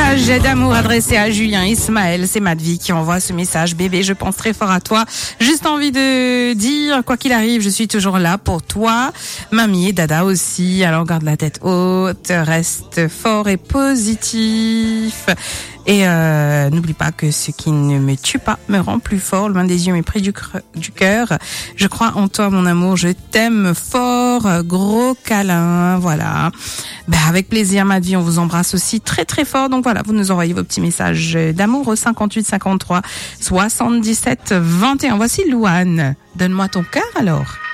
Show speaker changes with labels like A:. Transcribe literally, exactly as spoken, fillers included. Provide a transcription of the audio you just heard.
A: message d'amour adressé à Julien Ismaël. C'est Madvi qui envoie ce message. Bébé, je pense très fort à toi. Juste envie de dire, quoi qu'il arrive, je suis toujours là pour toi. Mamie et Dada aussi. Alors garde la tête haute, reste fort et positif. Et euh, n'oublie pas que ce qui ne me tue pas me rend plus fort. Loin des yeux mais près du, cre- du cœur. Je crois en toi, mon amour. Je t'aime fort. Gros câlin. Voilà. Ben, avec plaisir, Madvi. On vous embrasse aussi très très fort. Donc voilà, vous nous envoyez vos petits messages d'amour au cinquante-huit cinquante-trois soixante-dix-sept vingt et un. Voici Louane. Donne-moi ton cœur alors.